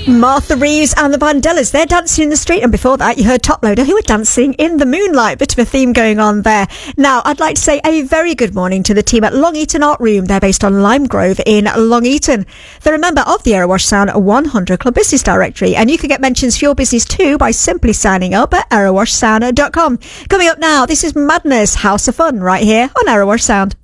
Martha Reeves and the Vandellas, they're dancing in the street. And before that, you heard Top Loader, who were dancing in the moonlight. Bit of a theme going on there. Now, I'd like to say a very good morning to the team at Long Eaton Art Room. They're based on Lime Grove in Long Eaton. They're a member of the Erewash Sound 100 Club Business Directory. And you can get mentions for your business too by simply signing up at erewashsound.com. Coming up now, this is Madness, House of Fun, right here on Erewash Sound.